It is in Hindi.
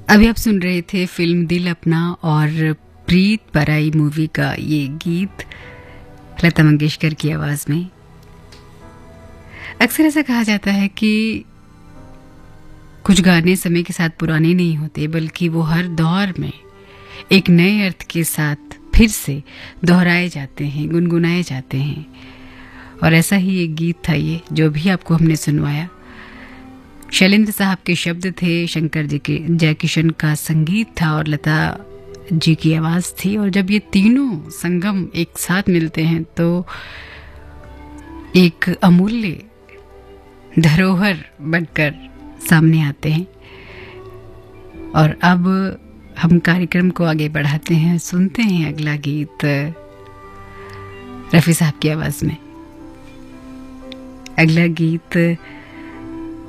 अभी आप सुन रहे थे फिल्म दिल अपना और प्रीत पराई मूवी का ये गीत लता मंगेशकर की आवाज में। अक्सर ऐसा कहा जाता है कि कुछ गाने समय के साथ पुराने नहीं होते, बल्कि वो हर दौर में एक नए अर्थ के साथ फिर से दोहराए जाते हैं, गुनगुनाए जाते हैं। और ऐसा ही एक गीत था ये जो भी आपको हमने सुनवाया। शैलेंद्र साहब के शब्द थे, शंकर जी के जयकिशन का संगीत था और लता जी की आवाज़ थी। और जब ये तीनों संगम एक साथ मिलते हैं तो एक अमूल्य धरोहर बनकर सामने आते हैं। और अब हम कार्यक्रम को आगे बढ़ाते हैं, सुनते हैं अगला गीत रफ़ी साहब की आवाज़ में। अगला गीत